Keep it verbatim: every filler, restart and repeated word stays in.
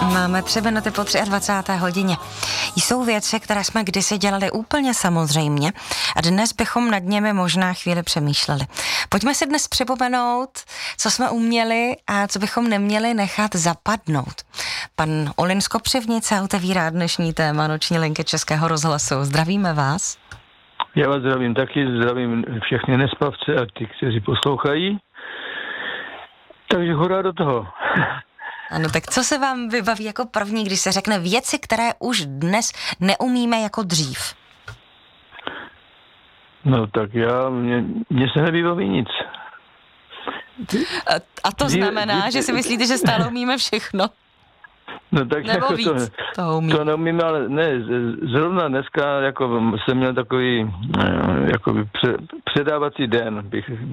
Máme tři minuty po dvacáté třetí hodině. Jsou věci, které jsme kdysi dělali úplně samozřejmě a dnes bychom nad nimi možná chvíli přemýšleli. Pojďme si dnes připomenout, co jsme uměli a co bychom neměli nechat zapadnout. Pan Olin z Kopřivnice otevírá dnešní téma Noční linky Českého rozhlasu. Zdravíme vás. Já vás zdravím taky, zdravím všechny nespavce a ty, kteří poslouchají. Takže hurá do toho. Ano, tak co se vám vybaví jako první, když se řekne věci, které už dnes neumíme jako dřív? No tak já, mně, mně se nevybaví nic. A, a to znamená, že si myslíte, že stále umíme všechno? No tak nebo jako víc to, to umí. To neumíme, ale ne, zrovna dneska jako jsem měl takový jakoby pře, předávací den, bych